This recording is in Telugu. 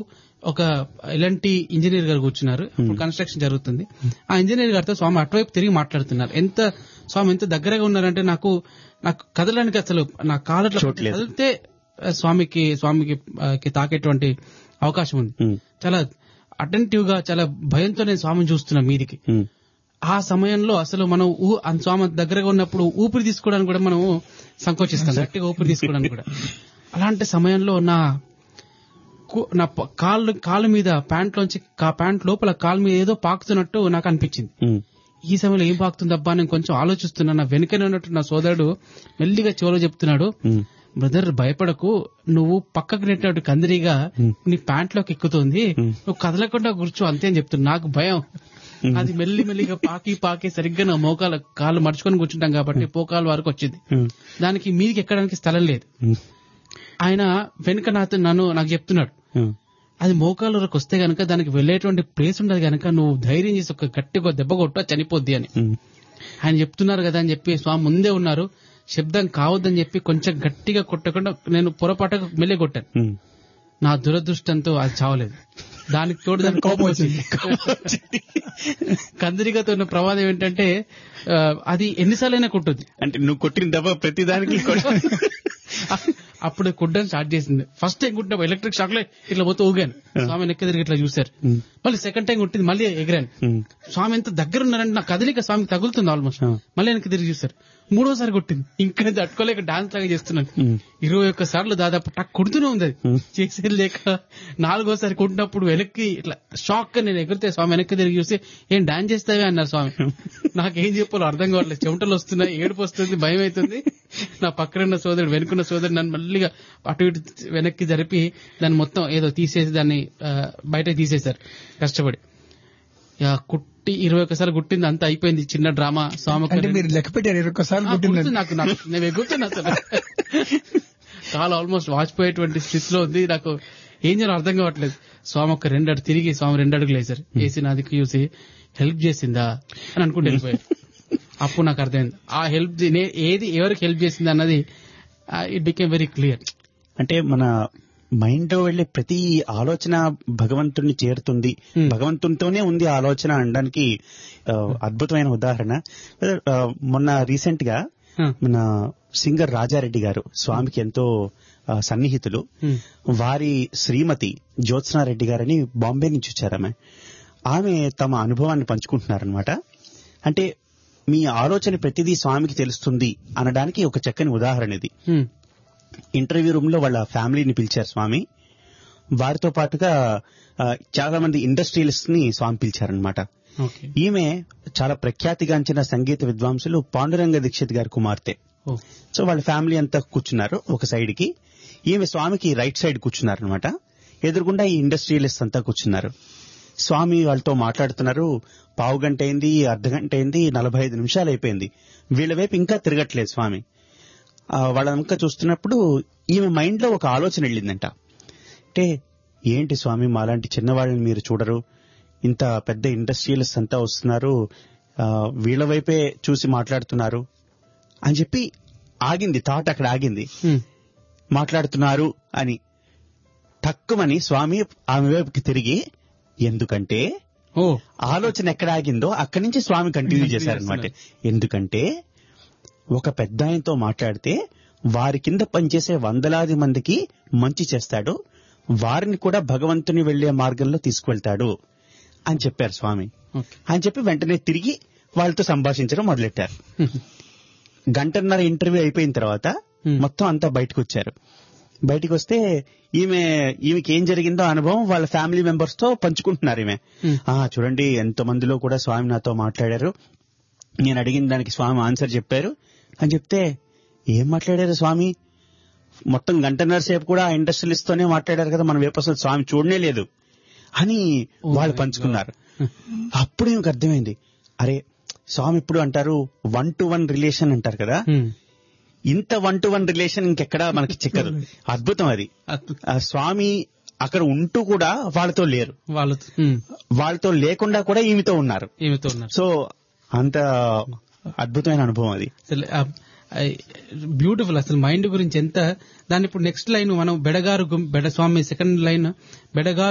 ఒక ఎలాంటి ఇంజనీర్ గారు కూర్చున్నారు. అప్పుడు కన్స్ట్రక్షన్ జరుగుతుంది. ఆ ఇంజనీర్ గారితో స్వామి అటువైపు తిరిగి మాట్లాడుతున్నారు. స్వామి ఎంత దగ్గరగా ఉన్నారంటే నాకు కదలడానికి అసలు నా కాళ్ళట్లో కదిలితే స్వామికి తాకేటువంటి అవకాశం ఉంది. చాలా అటెంటివ్ గా చాలా భయంతో నేను స్వామిని చూస్తున్నా మీదికి. ఆ సమయంలో అసలు మనం స్వామి దగ్గరగా ఉన్నప్పుడు ఊపిరి తీసుకోవడానికి కూడా మనం సంకోచిస్తాం, గట్టిగా ఊపిరి తీసుకోవడానికి కూడా. అలాంటి సమయంలో నా కాళ్ళు మీద ప్యాంట్ లోపల కాలు మీద ఏదో పాకుతున్నట్టు నాకు అనిపించింది. ఈ సమయంలో ఏం పాకుతుందబ్బా నేను కొంచెం ఆలోచిస్తున్నా. నా వెనుకనే ఉన్నట్టు నా సోదరుడు మెల్లిగా చెవులో చెప్తున్నాడు, బ్రదర్ భయపడకు, నువ్వు పక్కకు నెట్టినట్టు కందిరిగా నీ ప్యాంట్ లోకి ఎక్కుతుంది, నువ్వు కదలకుండా కూర్చో అంతే అని చెప్తున్నా. నాకు భయం. అది మెల్లిగా పాకి సరిగ్గా నా కాళ్ళు మడుచుకొని కూర్చుంటాం కాబట్టి పోకాల వరకు వచ్చింది. దానికి మీదికి ఎక్కడానికి స్థలం లేదు. ఆయన వెనుక నాకు చెప్తున్నాడు, అది మోకాళ్ళ వరకు వస్తే గనక దానికి వెళ్లేటువంటి ప్లేస్ ఉండదు గనక నువ్వు ధైర్యం చేసి ఒక గట్టిగా దెబ్బ కొట్టా చనిపోద్ది అని ఆయన చెప్తున్నారు కదా అని చెప్పి స్వామి ముందే ఉన్నారు. శబ్దం కావద్దని చెప్పి కొంచెం గట్టిగా కొట్టకుండా నేను పొరపాటుగా మెల్లె కొట్టాను. నా దురదృష్టంతో అది చావలేదు. దానికి తోడు దానికి కోపం వచ్చింది. కందిరిగతో ఉన్న ప్రమాదం ఏంటంటే అది ఎన్నిసార్లైనా కొట్టుద్ది. అంటే నువ్వు కొట్టిన దెబ్బ ప్రతిదానికి అప్పుడు కుడ్డం స్టార్ట్ చేసింది. ఫస్ట్ టైం కుట్టినప్పుడు ఎలక్ట్రిక్ షాక్ లో ఇట్లా పోతే ఊగాను. స్వామి వెనక్కి తిరిగి ఇట్లా చూశారు. మళ్ళీ సెకండ్ టైం కొట్టింది, మళ్ళీ ఎగిరాను. స్వామి ఎంత దగ్గర ఉన్నారంటే నా కదలిక స్వామికి తగులుతుంది ఆల్మోస్ట్. మళ్ళీ వెనక్కి తిరిగి చూశారు. మూడోసారి కొట్టింది. ఇంకా తట్టుకోలేక డాన్స్ లాగా చేస్తున్నాను. 21 సార్లు దాదాపు టక్ కొడుతూనే ఉంది. అది చేసేది లేక 4వసారి కొట్టినప్పుడు వెనక్కి ఇట్లా షాక్ గా నేను ఎగిరితే స్వామి వెనక్కి తిరిగి చూసి ఏం డాన్స్ చేస్తావే అన్నారు స్వామి. నాకేం చెప్పాలో అర్థం కావట్లేదు. చెమటలు వస్తున్నాయి, ఏడుపు వస్తుంది, భయం అవుతుంది. నా పక్కనున్న సోదరుడు వెనుకున్న సోదరుడు నన్ను మళ్ళీగా అటు ఇటు వెనక్కి జరిపి దాన్ని మొత్తం ఏదో తీసేసి దాన్ని బయట తీసేశారు కష్టపడి. కుట్టి 21 సార్లు కుట్టింది, అంతా అయిపోయింది. చిన్న డ్రామా. స్వామి మీరు లెక్క పెట్టారు 21 సార్లు కుట్టింది. నాకు నేను ఎగురుతున్నా అసలు. కాలు ఆల్మోస్ట్ వాచిపోయేటువంటి స్థితిలో ఉంది. నాకు ఏం చేయాలో అర్థం కావట్లేదు. స్వామి ఒక 2 అడుగు తిరిగి స్వామి 2 అడుగులు వేశారు. వేసి నాది చూసి హెల్ప్ చేసిందా అని అనుకుంటే వెళ్ళిపోయారు. అప్పుడు నాకు అర్థమైంది ఆ హెల్ప్ ఏది ఎవరికి హెల్ప్ చేసింది అన్నది. It became very clear. అంటే మన మైండ్ లో వెళ్లే ప్రతి ఆలోచన భగవంతుడిని చేరుతుంది, భగవంతునితోనే ఉంది ఆలోచన అనడానికి అద్భుతమైన ఉదాహరణ. మొన్న రీసెంట్ గా మన సింగర్ రాజారెడ్డి గారు స్వామికి ఎంతో సన్నిహితులు. వారి శ్రీమతి జ్యోత్స్నారెడ్డి గారని బాంబే నుంచి వచ్చారు. ఆమె తమ అనుభవాన్ని పంచుకుంటున్నారనమాట. అంటే మీ ఆలోచన ప్రతిదీ స్వామికి తెలుస్తుంది అనడానికి ఒక చక్కని ఉదాహరణ ఇది. ఇంటర్వ్యూ రూమ్ లో వాళ్ళ ఫ్యామిలీని పిలిచారు స్వామి. వారితో పాటుగా చాలా మంది ఇండస్ట్రియలిస్ట్ ని స్వామి పిలిచారనమాట. ఈమె చాలా ప్రఖ్యాతిగాంచిన సంగీత విద్వాంసులు పాండురంగ దీక్షిత్ గారి కుమార్తె. సో వాళ్ళ ఫ్యామిలీ అంతా కూర్చున్నారు ఒక సైడ్ కి. ఈమె స్వామికి రైట్ సైడ్ కూర్చున్నారనమాట. ఎదురుగుండా ఈ ఇండస్ట్రియలిస్ట్ అంతా కూర్చున్నారు. స్వామి వాళ్ళతో మాట్లాడుతున్నారు. పావు గంట అయింది, అర్ధగంట అయింది, 45 నిమిషాలు అయిపోయింది. వీళ్ళ వైపు ఇంకా తిరగట్లేదు స్వామి. వాళ్ళంకా చూస్తున్నప్పుడు ఈమె మైండ్ లో ఒక ఆలోచన వెళ్ళిందంట. అంటే ఏంటి స్వామి, మాలాంటి చిన్నవాళ్ళని మీరు చూడరు, ఇంత పెద్ద ఇండస్ట్రియలిస్ట్ అంతా వస్తున్నారు, వీళ్ళ వైపే చూసి మాట్లాడుతున్నారు అని చెప్పి ఆగింది. థాట్ అక్కడ ఆగింది. మాట్లాడుతున్నారు అని తక్కువని స్వామి ఆమె వైపుకి తిరిగి, ఎందుకంటే ఆలోచన ఎక్కడ ఆగిందో అక్కడి నుంచి స్వామి కంటిన్యూ చేశారనమాట. ఎందుకంటే ఒక పెద్ద ఆయనతో మాట్లాడితే వారి కింద పనిచేసే వందలాది మందికి మంచి చేస్తాడు, వారిని కూడా భగవంతుని వెళ్లే మార్గంలో తీసుకువెళ్తాడు అని చెప్పారు స్వామి. అని చెప్పి వెంటనే తిరిగి వాళ్ళతో సంభాషించడం మొదలెట్టారు. 1.5 ఇంటర్వ్యూ అయిపోయిన తర్వాత మొత్తం అంతా బయటకు వచ్చారు. బయటికి వస్తే ఈమెకి ఏం జరిగిందో అనుభవం వాళ్ళ ఫ్యామిలీ మెంబర్స్ తో పంచుకుంటున్నారు. ఈమె చూడండి ఎంతో మందిలో కూడా స్వామి నాతో మాట్లాడారు, నేను అడిగిన దానికి స్వామి ఆన్సర్ చెప్పారు అని చెప్తే, ఏం మాట్లాడారు స్వామి, మొత్తం 1.5 సేపు కూడా ఆ ఇండస్ట్రియలిస్ట్ తోనే మాట్లాడారు కదా, మన వైపు అసలు స్వామి చూడనే లేదు అని వాళ్ళు పంచుకున్నారు. అప్పుడు ఈమెకు అర్థమైంది, అరే స్వామి ఇప్పుడు అంటారు 1-to-1 రిలేషన్ అంటారు కదా, ఇంత 1-to-1 రిలేషన్ ఇంకెక్కడా మనకి చిక్కదు. అద్భుతం అది. స్వామి అక్కడ ఉంటూ కూడా వాళ్ళతో లేరు, వాళ్ళతో లేకుండా కూడా ఈమెతో ఉన్నారు. సో అంత అద్భుతమైన అనుభవం అది. బ్యూటిఫుల్. అసలు మైండ్ గురించి ఎంత. దాన్ని ఇప్పుడు నెక్స్ట్ లైన్ మనం బెడగారు స్వామి సెకండ్ లైన్, బెడగారు